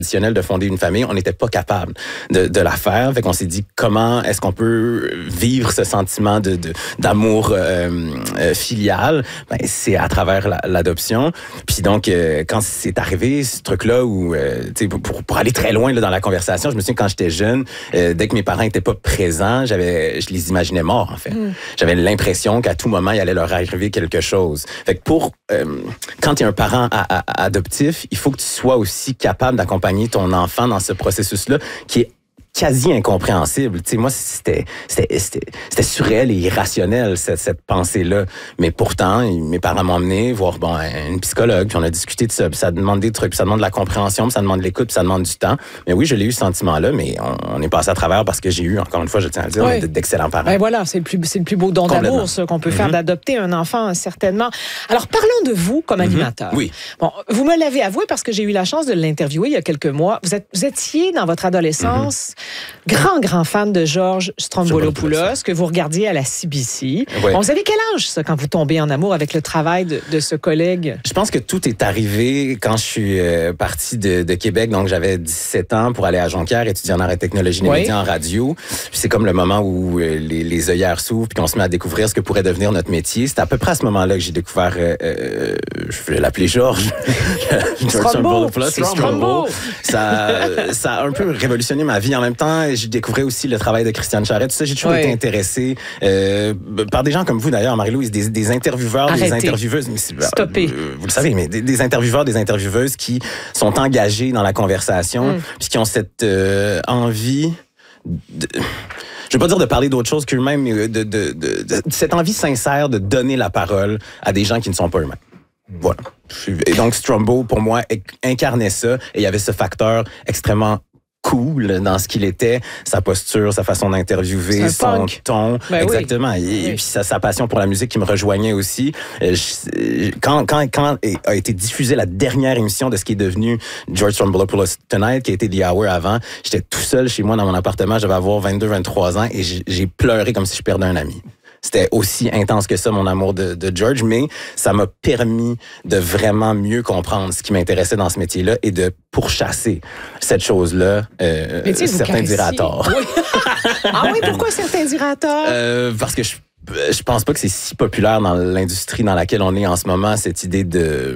traditionnel de fonder une famille, on n'était pas capable de la faire. Fait qu'on s'est dit, comment est-ce qu'on peut vivre ce sentiment d'amour filial? Ben, c'est à travers l'adoption. Puis donc, quand c'est arrivé, ce truc-là, où, pour aller très loin là, dans la conversation, je me souviens quand j'étais jeune, dès que mes parents n'étaient pas présents, je les imaginais morts, en fait. J'avais l'impression qu'à tout moment, il allait leur arriver quelque chose. Fait que quand tu es un parent adoptif, il faut que tu sois aussi capable d'accompagner ton enfant dans ce processus-là qui est quasi incompréhensible. Tu sais, moi, c'était surréel et irrationnel, cette pensée-là. Mais pourtant, mes parents m'ont emmené voir une psychologue, puis on a discuté de ça. Puis ça demande des trucs, puis ça demande de la compréhension, puis ça demande de l'écoute, puis ça demande du temps. Mais oui, je l'ai eu, ce sentiment-là, mais on est passé à travers parce que j'ai eu, encore une fois, je tiens à le dire, d'excellents parents. Ben voilà, c'est le plus beau don d'amour, ça, qu'on peut faire, d'adopter un enfant, certainement. Alors, parlons de vous comme animateur. Oui. Bon, vous me l'avez avoué parce que j'ai eu la chance de l'interviewer il y a quelques mois. Vous étiez, dans votre adolescence, grand fan de George Stroumboulopoulos, que vous regardiez à la CBC. Ouais. Bon, vous avez quel âge, ça, quand vous tombez en amour avec le travail de ce collègue? Je pense que tout est arrivé quand je suis parti de Québec. Donc, j'avais 17 ans pour aller à Jonquière, étudier en arts et technologies des médias en radio. Puis c'est comme le moment où les œillères s'ouvrent puis qu'on se met à découvrir ce que pourrait devenir notre métier. C'est à peu près à ce moment-là que j'ai découvert, je vais l'appeler George. Stroumboulopoulos. Ça a un peu révolutionné ma vie. En même temps, j'ai découvert aussi le travail de Christiane Charette. Tout ça, j'ai toujours été intéressé par des gens comme vous, d'ailleurs, Marie-Louise, des intervieweurs, des intervieweuses. Stoppez. Vous le savez, mais des intervieweurs, des intervieweuses qui sont engagés dans la conversation, puis qui ont cette envie je veux pas dire de parler d'autre chose qu'eux-mêmes, mais de cette envie sincère de donner la parole à des gens qui ne sont pas eux-mêmes. Voilà. Et donc, Strumbo, pour moi, incarnait ça. Et il y avait ce facteur extrêmement cool dans ce qu'il était, sa posture, sa façon d'interviewer, son ton. Ben exactement. Oui. Et puis sa passion pour la musique qui me rejoignait aussi. Quand a été diffusée la dernière émission de ce qui est devenu George Stroumboulopoulos Tonight, qui a été The Hour avant, j'étais tout seul chez moi dans mon appartement, j'avais avoir 22-23 ans et j'ai pleuré comme si je perdais un ami. C'était aussi intense que ça, mon amour de George, mais ça m'a permis de vraiment mieux comprendre ce qui m'intéressait dans ce métier-là et de pourchasser cette chose-là. Certains diraient à tort. Oui. Ah oui, pourquoi certains diraient à tort? Parce que je pense pas que c'est si populaire dans l'industrie dans laquelle on est en ce moment, cette idée de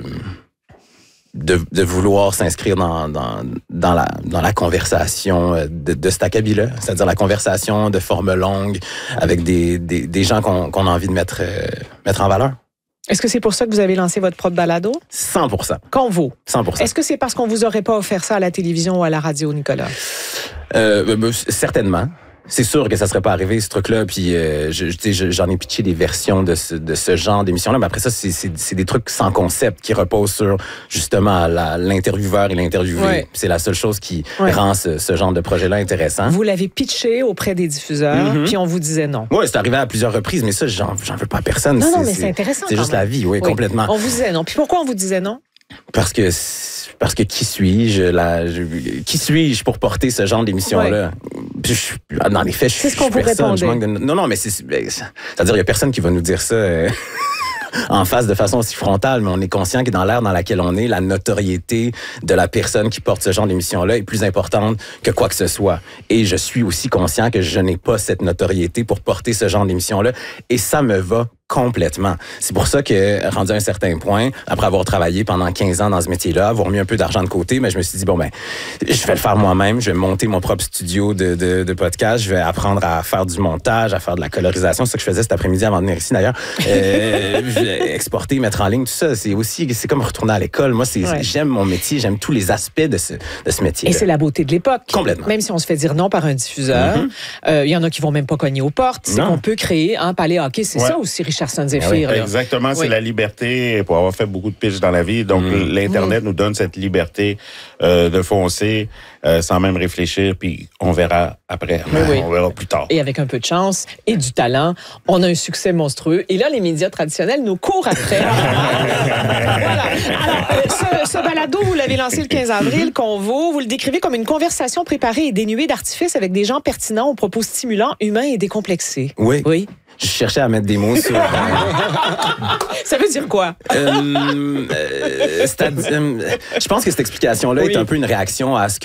vouloir s'inscrire dans la conversation de cet acabit-là, c'est-à-dire la conversation de forme longue avec des gens qu'on a envie de mettre en valeur. Est-ce que c'est pour ça que vous avez lancé votre propre balado? 100%. Convo. 100%. Est-ce que c'est parce qu'on vous aurait pas offert ça à la télévision ou à la radio, Nicolas? Certainement. C'est sûr que ça serait pas arrivé, ce truc-là. Puis j'en ai pitché des versions de ce genre d'émission-là. Mais après ça, c'est des trucs sans concept qui reposent sur, justement, l'intervieweur et l'interviewé. Ouais. C'est la seule chose qui rend ce genre de projet-là intéressant. Vous l'avez pitché auprès des diffuseurs, puis on vous disait non. Oui, c'est arrivé à plusieurs reprises, mais ça, j'en veux pas à personne. Non, mais c'est intéressant. C'est juste la vie, oui, complètement. On vous disait non. Puis pourquoi on vous disait non? Parce que qui suis-je pour porter ce genre d'émission-là? Dans les faits, c'est ce qu'on vous répondait. Non, mais c'est-à-dire, il y a personne qui va nous dire ça en face de façon aussi frontale, mais on est conscient que dans l'ère dans laquelle on est, la notoriété de la personne qui porte ce genre d'émission-là est plus importante que quoi que ce soit. Et je suis aussi conscient que je n'ai pas cette notoriété pour porter ce genre d'émission-là, et ça me va complètement. C'est pour ça que, rendu à un certain point, après avoir travaillé pendant 15 ans dans ce métier-là, avoir mis un peu d'argent de côté, mais je me suis dit, je vais le faire moi-même, je vais monter mon propre studio de podcast, je vais apprendre à faire du montage, à faire de la colorisation, c'est ce que je faisais cet après-midi avant de venir ici d'ailleurs. Je vais exporter, mettre en ligne, tout ça, c'est comme retourner à l'école. Moi, j'aime mon métier, j'aime tous les aspects de ce métier. Et c'est la beauté de l'époque. Complètement. Même si on se fait dire non par un diffuseur, il y en a qui vont même pas cogner aux portes, c'est qu'on peut créer un palais hockey, c'est ça aussi, Richardson Zephyr. Exactement, c'est la liberté pour avoir fait beaucoup de pitch dans la vie. Donc, l'Internet nous donne cette liberté de foncer sans même réfléchir, puis on verra après. On verra plus tard. Et avec un peu de chance et du talent, on a un succès monstrueux. Et là, les médias traditionnels nous courent après. Voilà. Alors, ce balado, vous l'avez lancé le 15 avril, Convo. Vous le décrivez comme une conversation préparée et dénuée d'artifice avec des gens pertinents aux propos stimulants, humains et décomplexés. Oui. Je cherchais à mettre des mots sur... Ça veut dire quoi? je pense que cette explication-là est un peu une réaction à ce